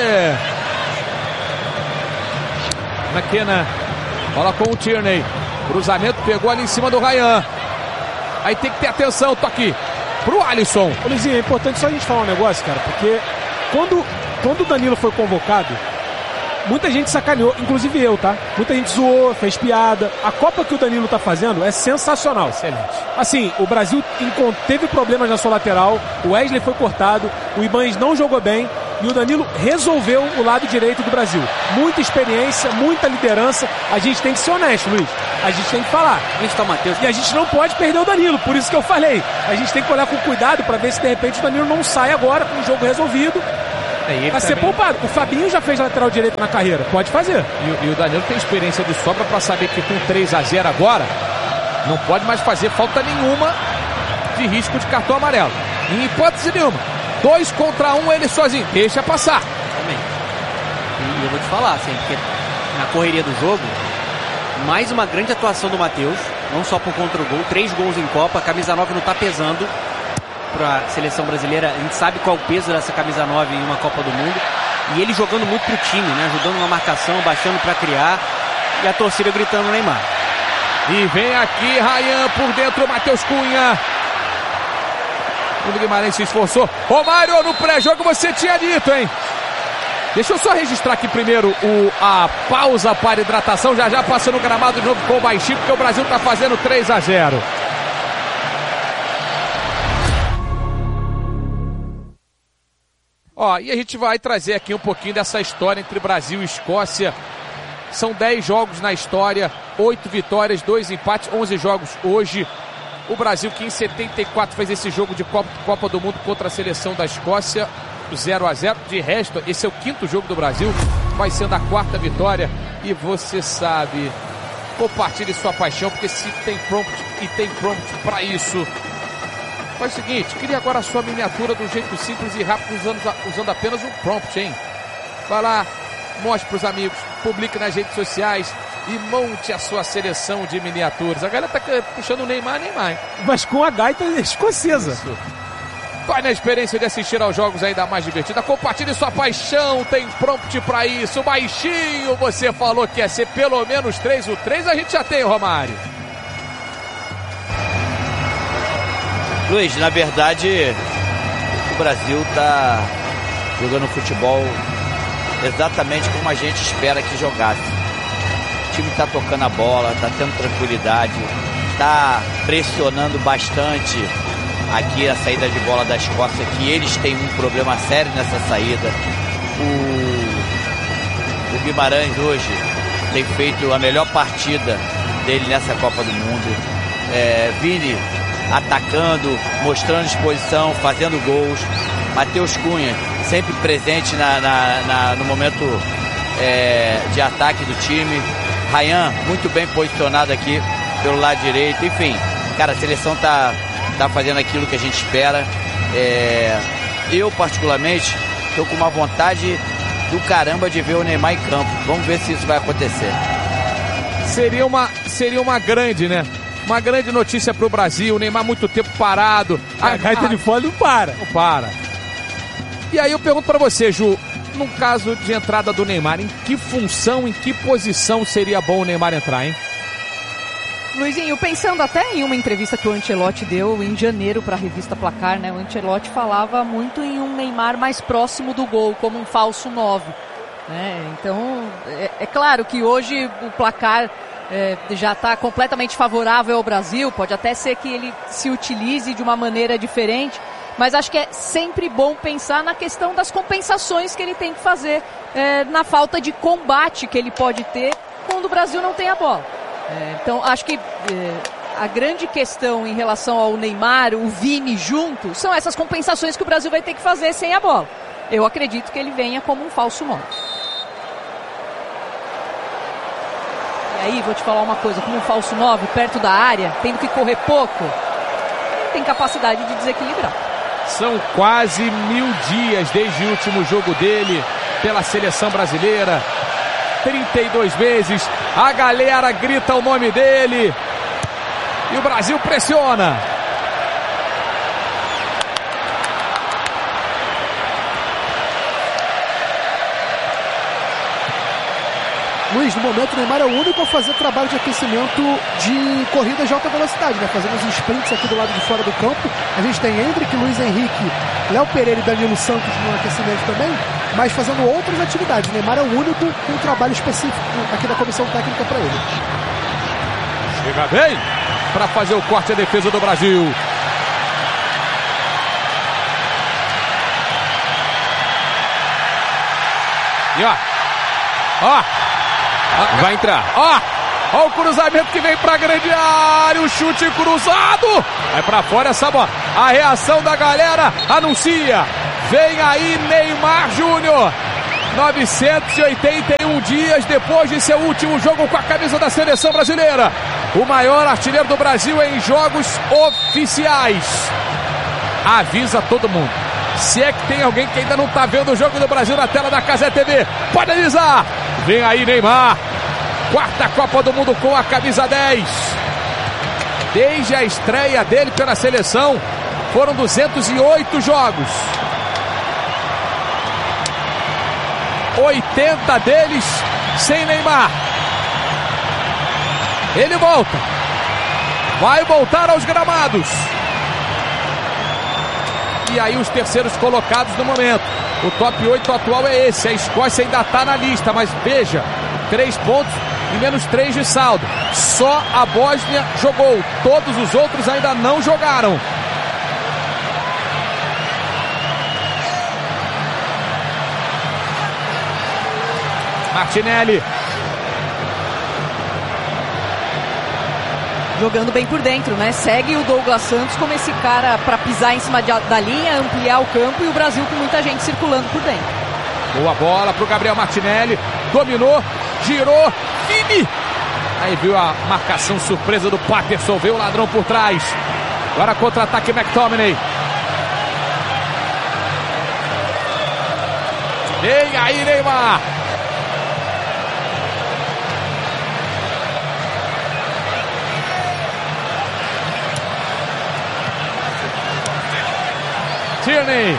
McKenna, bola com o Tierney, cruzamento, pegou ali em cima do Ryan. Aí tem que ter atenção, toque pro Alisson. Ô, Luizinho, é importante só a gente falar um negócio, cara, porque quando o Danilo foi convocado, muita gente sacaneou, inclusive eu, tá? Muita gente zoou, fez piada. A Copa que o Danilo tá fazendo é sensacional. Excelente. Assim, o Brasil teve problemas na sua lateral, o Wesley foi cortado, o Ibanez não jogou bem, E o Danilo resolveu o lado direito do Brasil. Muita experiência, muita liderança. A gente tem que ser honesto, Luiz. A gente tem que falar. E a gente não pode perder o Danilo, por isso que eu falei. A gente tem que olhar com cuidado para ver se de repente o Danilo não sai agora com o jogo resolvido. Vai ser poupado. O Fabinho já fez lateral direito na carreira. Pode fazer. E o Danilo tem experiência de sobra para saber que com 3-0 agora não pode mais fazer falta nenhuma de risco de cartão amarelo. Em hipótese nenhuma. 2 contra 1 ele sozinho. Deixa passar. E eu vou te falar, assim, porque na correria do jogo, mais uma grande atuação do Matheus, não só por contra o gol, 3 gols em Copa, a camisa 9 não tá pesando para a seleção brasileira. A gente sabe qual é o peso dessa camisa 9 em uma Copa do Mundo. E ele jogando muito pro time, né? Ajudando na marcação, baixando para criar. E a torcida gritando no Neymar. E vem aqui Ryan por dentro, Matheus Cunha. O Guimarães se esforçou. Romário, no pré-jogo você tinha dito, hein? Deixa eu só registrar aqui primeiro a pausa para hidratação. Já passa no gramado de novo com o baixinho, porque o Brasil tá fazendo 3-0. E a gente vai trazer aqui um pouquinho dessa história entre Brasil e Escócia. São 10 jogos na história, 8 vitórias, 2 empates, 11 jogos hoje. O Brasil que em 74 fez esse jogo de Copa do Mundo contra a seleção da Escócia, 0-0. De resto, esse é o 5º jogo do Brasil, vai sendo a 4ª vitória. E você sabe, compartilhe sua paixão, porque se tem prompt e tem prompt para isso. Faz o seguinte, crie agora a sua miniatura do jeito simples e rápido, usando apenas um prompt, hein? Vai lá, mostre para os amigos, publique nas redes sociais e monte a sua seleção de miniaturas. A galera tá puxando o Neymar. Mas com a gaita escocesa. Isso. Vai na experiência de assistir aos jogos ainda mais divertida. Compartilhe sua paixão, tem prompt pra isso. Baixinho, você falou que ia ser pelo menos 3. O 3 a gente já tem, Romário. Luiz, na verdade, o Brasil tá jogando futebol exatamente como a gente espera que jogasse. O time tá tocando a bola, tá tendo tranquilidade, tá pressionando bastante aqui a saída de bola da Escócia, que eles têm um problema sério nessa saída. O Guimarães hoje tem feito a melhor partida dele nessa Copa do Mundo. Vini atacando, mostrando disposição, fazendo gols. Matheus Cunha sempre presente no momento de ataque do time. Ryan muito bem posicionado aqui pelo lado direito. Enfim, cara, a seleção tá fazendo aquilo que a gente espera. Eu particularmente estou com uma vontade do caramba de ver o Neymar em campo. Vamos ver se isso vai acontecer. Seria uma grande, né? Uma grande notícia para o Brasil. O Neymar muito tempo parado. A gaita de fora não para. Não para. E aí eu pergunto para você, Ju, no caso de entrada do Neymar, em que função, em que posição seria bom o Neymar entrar, hein? Luizinho, pensando até em uma entrevista que o Ancelotti deu em janeiro para a revista Placar, né? O Ancelotti falava muito em um Neymar mais próximo do gol, como um falso 9. Né? Então, é claro que hoje o Placar já está completamente favorável ao Brasil, pode até ser que ele se utilize de uma maneira diferente, mas acho que é sempre bom pensar na questão das compensações que ele tem que fazer, na falta de combate que ele pode ter quando o Brasil não tem a bola. Então acho que a grande questão em relação ao Neymar, o Vini junto, são essas compensações que o Brasil vai ter que fazer sem a bola. Eu acredito que ele venha como um falso 9. E aí, vou te falar uma coisa, como um falso 9, perto da área, tendo que correr pouco, tem capacidade de desequilibrar. São quase 1000 dias desde o último jogo dele pela seleção brasileira. 32 meses, a galera grita o nome dele e o Brasil pressiona. Luiz, no momento o Neymar é o único a fazer trabalho de aquecimento de corridas de alta velocidade, né? Fazendo os sprints aqui do lado de fora do campo. A gente tem Endrick, Luiz Henrique, Léo Pereira e Danilo Santos no aquecimento também, mas fazendo outras atividades. O Neymar é o único com um trabalho específico aqui da comissão técnica para ele. Chega bem para fazer o corte à defesa do Brasil. E ó. Vai entrar. Ó o cruzamento que vem pra grande área, o chute cruzado. Vai pra fora essa bola. A reação da galera anuncia. Vem aí Neymar Júnior. 981 dias depois de seu último jogo com a camisa da seleção brasileira. O maior artilheiro do Brasil em jogos oficiais. Avisa todo mundo. Se é que tem alguém que ainda não está vendo o jogo do Brasil na tela da Cazé TV, pode avisar. Vem aí Neymar. Quarta Copa do Mundo com a camisa 10. Desde a estreia dele pela seleção, foram 208 jogos. 80 deles sem Neymar. Ele volta. Vai voltar aos gramados. E aí os terceiros colocados no momento. O top 8 atual é esse. A Escócia ainda está na lista, mas veja, 3 pontos e menos 3 de saldo. Só a Bósnia jogou. Todos os outros ainda não jogaram. Martinelli. Jogando bem por dentro, né? Segue o Douglas Santos como esse cara para pisar em cima da linha, ampliar o campo, e o Brasil com muita gente circulando por dentro. Boa bola pro Gabriel Martinelli. Dominou, girou, Vini. Aí viu a marcação surpresa do Patterson, veio o ladrão por trás. Agora contra-ataque McTominay. Vem aí Neymar. Tierney.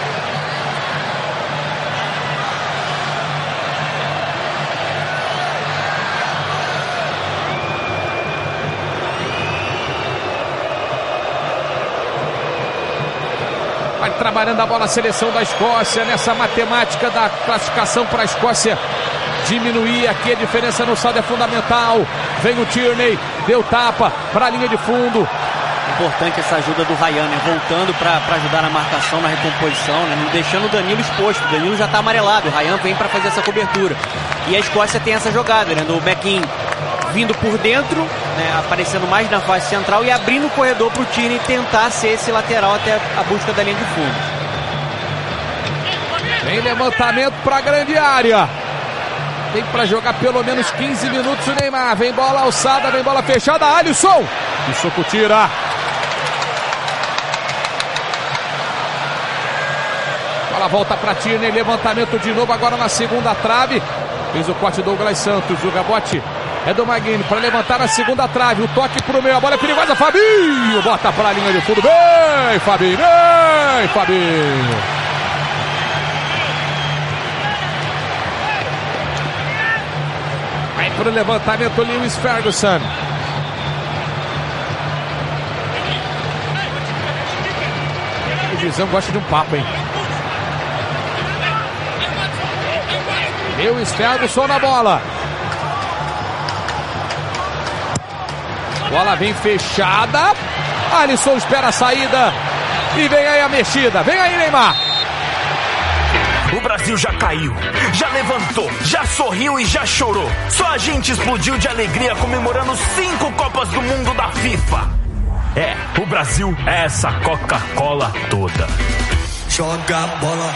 Vai trabalhando a bola a seleção da Escócia nessa matemática da classificação para a Escócia diminuir aqui. A diferença no saldo é fundamental. Vem o Tierney, deu tapa para a linha de fundo. Importante essa ajuda do Ryan, né? Voltando para ajudar na marcação, na recomposição, né? Não deixando o Danilo exposto. O Danilo já está amarelado, o Ryan vem para fazer essa cobertura. E a Escócia tem essa jogada, né? Do McKean vindo por dentro, né? Aparecendo mais na fase central e abrindo o corredor para o Tierney tentar ser esse lateral até a busca da linha de fundo. Vem levantamento para a grande área. Tem para jogar pelo menos 15 minutos o Neymar. Vem bola alçada, vem bola fechada. Alisson. O soco tira. Bola volta para Tierney. Levantamento de novo agora na segunda trave. Fez o corte Douglas Santos. O rebote é do Maguini para levantar na segunda trave. O toque para o meio. A bola é perigosa. Fabinho bota para a linha de fundo. Vem, Fabinho. Vem, Fabinho. Vai para o levantamento Lewis Ferguson. O Guizão gosta de um papo, hein? Lewis Ferguson na bola. Bola vem fechada. Alisson espera a saída. E vem aí a mexida. Vem aí, Neymar. O Brasil já caiu, já levantou, já sorriu e já chorou. Só a gente explodiu de alegria comemorando 5 Copas do Mundo da FIFA. É, o Brasil é essa Coca-Cola toda. Joga a bola.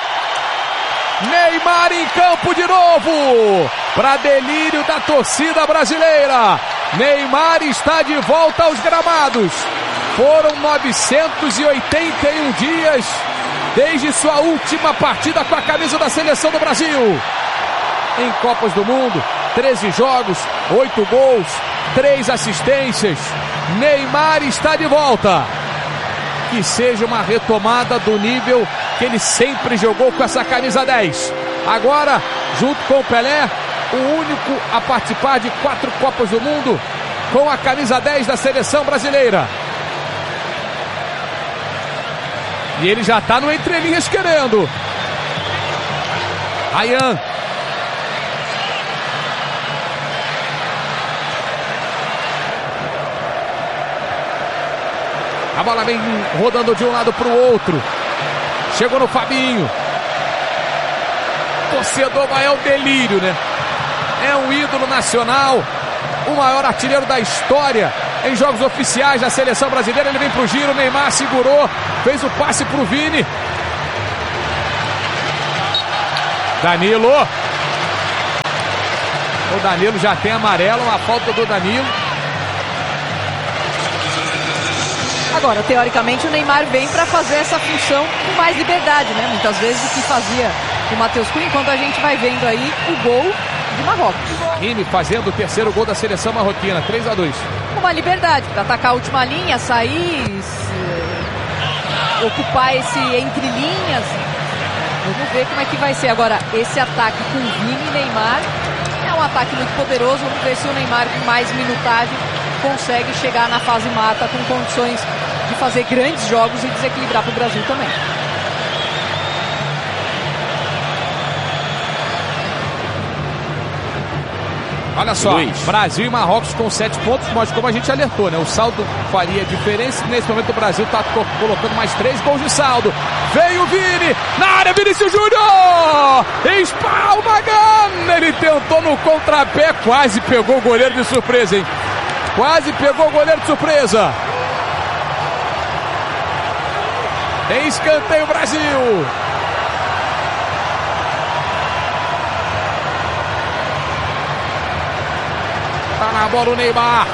Neymar em campo de novo. Para delírio da torcida brasileira. Neymar está de volta aos gramados. Foram 981 dias desde sua última partida com a camisa da seleção do Brasil. Em Copas do Mundo, 13 jogos, 8 gols, 3 assistências. Neymar está de volta. Que seja uma retomada do nível que ele sempre jogou com essa camisa 10. Agora, junto com o Pelé, o único a participar de 4 Copas do Mundo com a camisa 10 da seleção brasileira. E ele já está no entrelinhas querendo. Ryan. A bola vem rodando de um lado para o outro. Chegou no Fabinho. torcedor vai ao delírio, né? É um ídolo nacional, o maior artilheiro da história em jogos oficiais da seleção brasileira. Ele vem pro giro, o Neymar segurou, fez o passe pro Vini. Danilo. O Danilo já tem amarelo, uma falta do Danilo. Agora, teoricamente, o Neymar vem para fazer essa função com mais liberdade, né? Muitas vezes o que fazia o Matheus Cunha, enquanto a gente vai vendo aí o gol de Marrocos. Rime fazendo o terceiro gol da seleção marroquina, 3-2. Uma liberdade para atacar a última linha, sair, ocupar esse entre linhas. Vamos ver como é que vai ser. Agora, esse ataque com Vini e Neymar é um ataque muito poderoso. Vamos ver se o Neymar, com mais minutagem, consegue chegar na fase mata com condições de fazer grandes jogos e desequilibrar para o Brasil também. Olha só, Brasil e Marrocos com 7 pontos, mas como a gente alertou, né? O saldo faria diferença. Nesse momento o Brasil está colocando mais 3 gols de saldo. Veio o Vini, na área, Vinícius Júnior! Espalma, Gana! Ele tentou no contrapé, quase pegou o goleiro de surpresa, hein? Quase pegou o goleiro de surpresa. Tem escanteio, Brasil! Tá na bola o Neymar.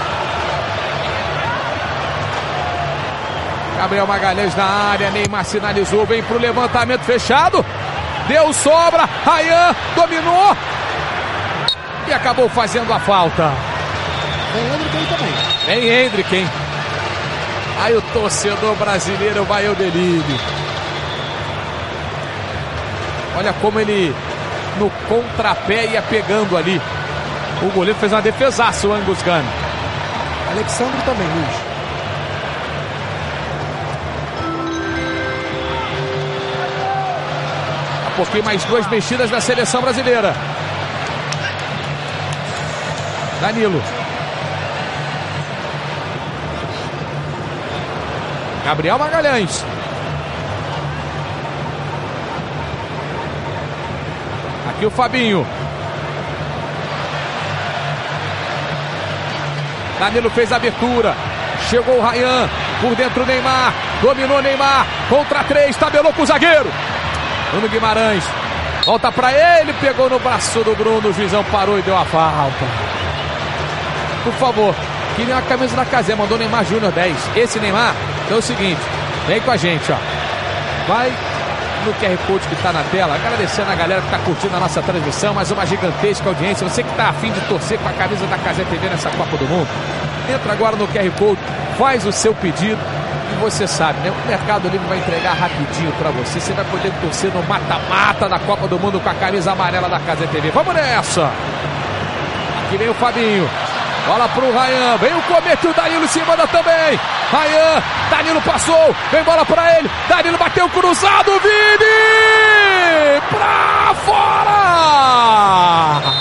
Gabriel Magalhães na área, Neymar sinalizou, vem pro levantamento fechado. Deu sobra, Ryan dominou e acabou fazendo a falta. Vem Hendrick aí também. Vem Hendrick, hein? Aí o torcedor brasileiro vai ao delírio. Olha como ele no contrapé ia pegando ali. O goleiro fez uma defesaça, o Angus Gunn. Alexandre também, Luiz. Há pouquinho mais 2 mexidas da seleção brasileira. Danilo. Gabriel Magalhães. Aqui o Fabinho. Danilo fez a abertura. Chegou o Ryan. Por dentro o Neymar. Dominou o Neymar. Contra 3. Tabelou com o zagueiro. Bruno Guimarães. Volta pra ele. Pegou no braço do Bruno. O juizão parou e deu a falta. Por favor. Queria a camisa da Casé. Mandou Neymar Júnior 10. Esse Neymar. Então é o seguinte. Vem com a gente, ó. Vai no QR Code que tá na tela. Agradecendo a galera que tá curtindo a nossa transmissão. Mais uma gigantesca audiência. Você que tá afim de torcer com a camisa da Casé TV nessa Copa do Mundo. Entra agora no QR Code. Faz o seu pedido. E você sabe, né? O Mercado Livre vai entregar rapidinho pra você. Você vai poder torcer no mata-mata da Copa do Mundo com a camisa amarela da Casé TV. Vamos nessa! Aqui vem o Fabinho. Bola pro Ryan. Vem o Cometa e o Danilo se manda também. Ryan. Danilo passou. Vem bola pra ele. Danilo bateu cruzado. Vini! Pra fora!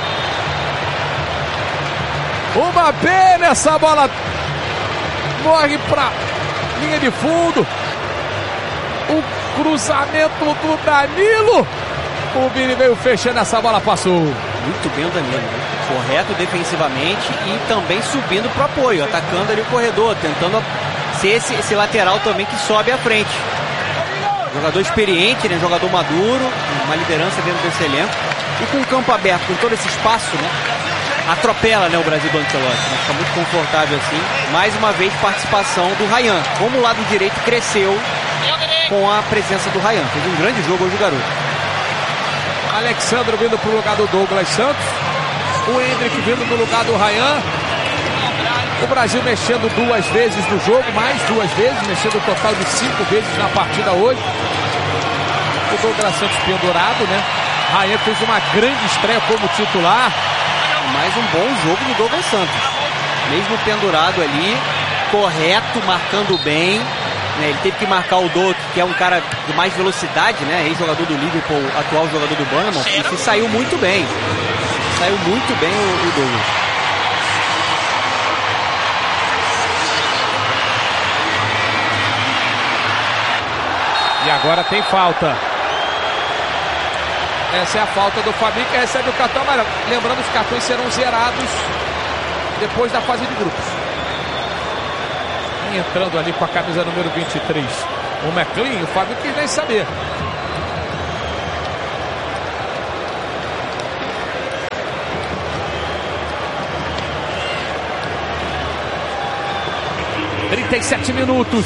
Uma pena essa bola. Morre pra linha de fundo. O cruzamento do Danilo. O Vini veio fechando, essa bola passou. Muito bem o Danilo, né? Correto defensivamente e também subindo para o apoio, atacando ali o corredor, tentando ser esse lateral também que sobe à frente. Jogador experiente, né? Jogador maduro, uma liderança dentro desse elenco. E com o campo aberto, com todo esse espaço, né? Atropela, né, o Brasil do Ancelotti, né? Fica muito confortável assim. Mais uma vez, participação do Ryan. Como o lado direito cresceu com a presença do Ryan. Fez um grande jogo hoje o garoto. Alexandre vindo para o lugar do Douglas Santos. O Hendrick vindo no lugar do Ryan. O Brasil mexendo 2 vezes no jogo, mais 2 vezes, mexendo um total de 5 vezes na partida hoje. O Douglas Santos pendurado, né? Ryan fez uma grande estreia como titular. Mais um bom jogo do Douglas Santos. Mesmo pendurado ali, correto, marcando bem. Ele teve que marcar o Doak, que é um cara de mais velocidade, né? Ex-jogador do Liverpool, atual jogador do Bournemouth. E se saiu muito bem. Saiu muito bem o Douglas. E agora tem falta. Essa é a falta do Fabinho, que recebe o cartão amarelo. Lembrando, os cartões serão zerados depois da fase de grupos. E entrando ali com a camisa número 23, o McLean, o Fabinho quis nem saber. (37 minutos).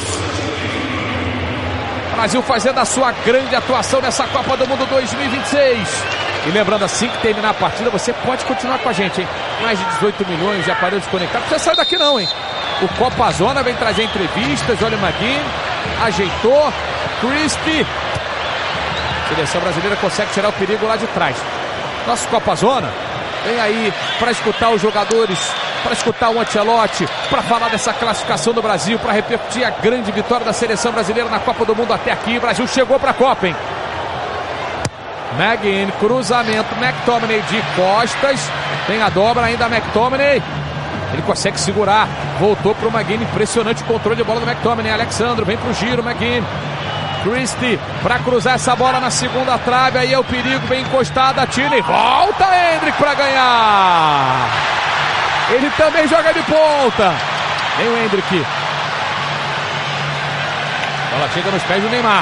Brasil fazendo a sua grande atuação nessa Copa do Mundo 2026. E lembrando, assim que terminar a partida, você pode continuar com a gente, hein? Mais de 18 milhões de aparelhos conectados. Não precisa sair daqui não, hein? O Copa Zona vem trazer entrevistas. Olha o McGinn, ajeitou. Crispy. A seleção brasileira consegue tirar o perigo lá de trás. Nosso Copa Zona vem aí para escutar os jogadores, para escutar o Ancelotti, para falar dessa classificação do Brasil, para repercutir a grande vitória da seleção brasileira na Copa do Mundo até aqui. O Brasil chegou para a Copa, hein? McGinn, cruzamento, McTominay de costas, tem a dobra ainda, McTominay, ele consegue segurar, voltou para o McGinn, impressionante o controle de bola do McTominay. Alexandro vem para o giro, McGinn, Christie para cruzar essa bola na segunda trave, aí é o perigo, bem encostada, Tierney, volta Hendrick para ganhar, ele também joga de ponta, vem o Hendrick, a bola chega nos pés do Neymar.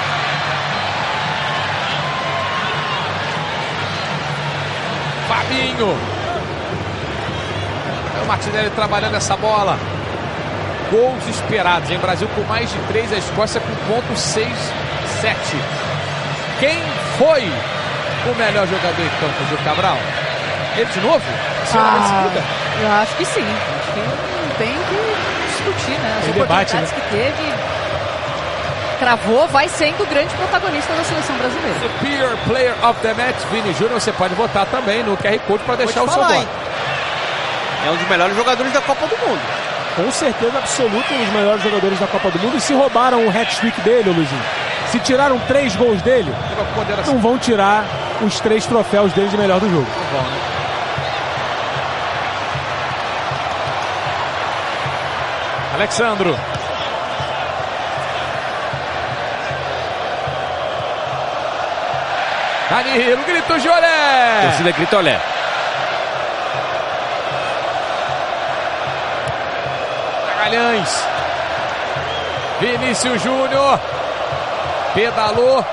Fabinho. É o Martinelli trabalhando essa bola. Gols esperados em Brasil com mais de 3, a Escócia com .67. Quem foi o melhor jogador em campo, Gil Cabral? Ele de novo? Eu acho que sim. Acho que não tem que discutir, né? As oportunidades, debate, né? Que teve, cravou, vai sendo o grande protagonista da seleção brasileira. Superior Player of the Match, Vini Júnior, você pode votar também no QR Code para deixar o seu voto. É um dos melhores jogadores da Copa do Mundo. Com certeza absoluta, um dos melhores jogadores da Copa do Mundo. E se roubaram o hat-trick dele, Luizinho? Se tiraram 3 gols dele, não vão tirar os 3 troféus dele de melhor do jogo. Bom, né? Alexandro. Danilo, grito de olé. Torcida grita olé. Magalhães. Vinícius Júnior. Pedalou.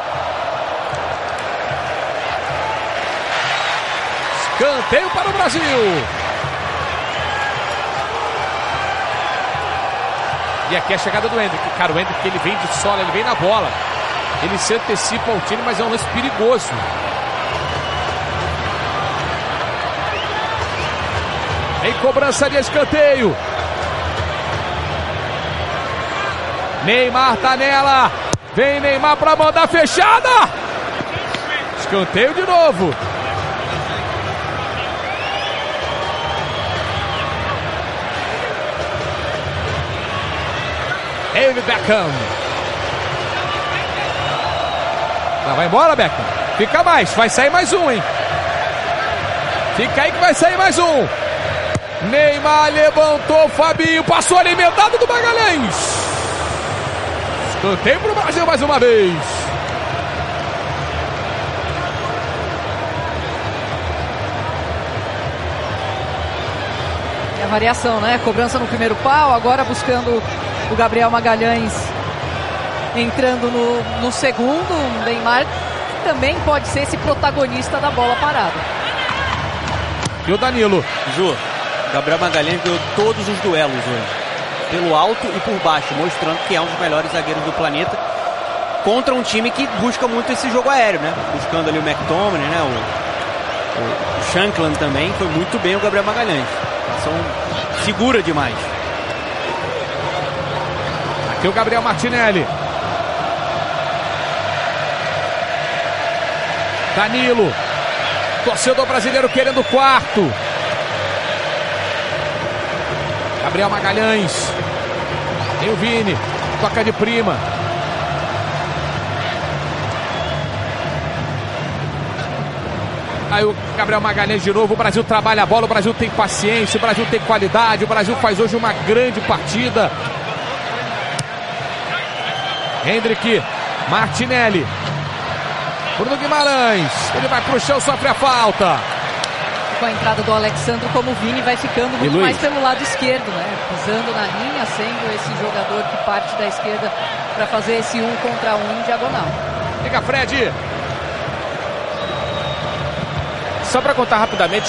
Escanteio para o Brasil. E aqui é a chegada do Hendrick. Cara, o Hendrick, ele vem de sola, ele vem na bola. Ele se antecipa ao time, mas é um lance perigoso. Em cobrança de escanteio. Neymar tá nela. Vem Neymar para mandar fechada. Escanteio de novo. David Beckham. Vai embora, Beckham. Fica mais. Vai sair mais um, hein? Fica aí que vai sair mais um. Neymar levantou. Fabinho passou alimentado do Magalhães. Escanteio pro Brasil mais uma vez. É a variação, né? Cobrança no primeiro pau. Agora buscando o Gabriel Magalhães. Entrando no segundo, o Neymar também pode ser esse protagonista da bola parada. E o Danilo. Ju, Gabriel Magalhães ganhou todos os duelos hoje. Pelo alto e por baixo, mostrando que é um dos melhores zagueiros do planeta. Contra um time que busca muito esse jogo aéreo, né? Buscando ali o McTominay, né? O Shankland também. Foi muito bem o Gabriel Magalhães. São segura demais. Aqui o Gabriel Martinelli. Danilo. Torcedor brasileiro querendo o quarto. Gabriel Magalhães. Tem o Vini. Toca de prima. Aí o Gabriel Magalhães de novo. O Brasil trabalha a bola. O Brasil tem paciência. O Brasil tem qualidade. O Brasil faz hoje uma grande partida. Hendrick. Martinelli. Bruno Guimarães, ele vai pro chão, sofre a falta. Com a entrada do Alexandro, como o Vini vai ficando muito mais pelo lado esquerdo, né? Pisando na linha, sendo esse jogador que parte da esquerda para fazer esse 1 contra 1 em diagonal. Liga, Fred. Só para contar rapidamente,